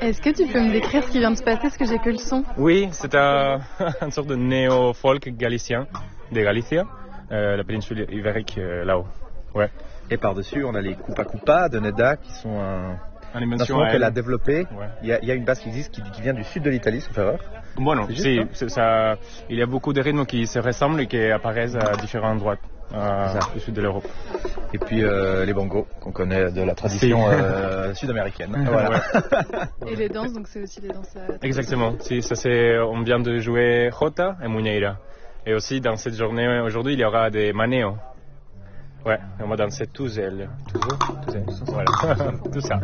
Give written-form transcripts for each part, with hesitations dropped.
Est-ce que tu peux me décrire ce qui vient de se passer, parce que j'ai que le son? Oui, c'est une sorte de néo-folk galicien de Galicia, la péninsule ibérique là-haut. Ouais. Et par-dessus, on a les Kupa Kupa de Neda qui sont un instrument qu'elle a développé. Ouais. Il y a une basse qui existe qui vient du sud de l'Italie, sauf erreur. Bon, il y a beaucoup de rythmes qui se ressemblent et qui apparaissent à différents endroits du sud de l'Europe. Et puis les bongos qu'on connaît de la tradition sud-américaine. Voilà. Ouais. Et les danses, donc c'est aussi des danses. Exactement. On vient de jouer Jota et Muñeira. Et aussi dans cette journée aujourd'hui, il y aura des maneos. Ouais, on va danser tous elles. Voilà. Tout ça.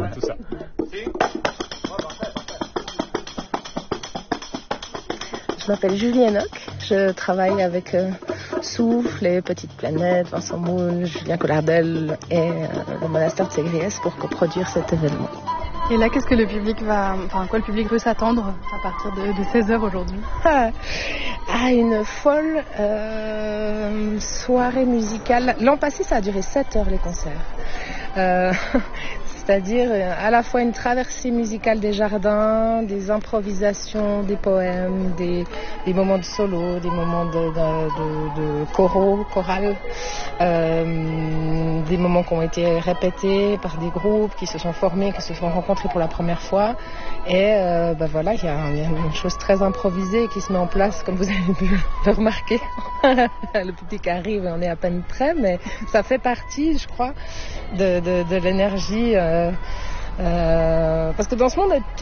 Je m'appelle Julie Enoch, je travaille avec Souffle, les Petites Planètes, Vincent Moon, Julien Collardel et le monastère de Ségriès pour coproduire cet événement. Et là, qu'est-ce que le public quoi le public peut s'attendre à partir de 16h aujourd'hui? Une folle soirée musicale. L'an passé, ça a duré 7 heures les concerts. C'est-à-dire à la fois une traversée musicale des jardins, des improvisations, des poèmes, des moments de solo, des moments de chorale, des moments qui ont été répétés par des groupes qui se sont formés, qui se sont rencontrés pour la première fois. Et voilà, il y a une chose très improvisée qui se met en place, comme vous avez pu le remarquer. Le public arrive et on est à peine prêt, mais ça fait partie, je crois, de l'énergie. Parce que dans ce monde,